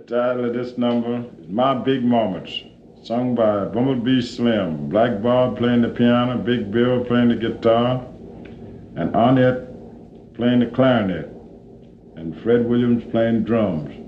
title of this number is My Big Moments, sung by Bumblebee Slim, Black Bob playing the piano, Big Bill playing the guitar, and Arnett playing the clarinet, and Fred Williams playing drums.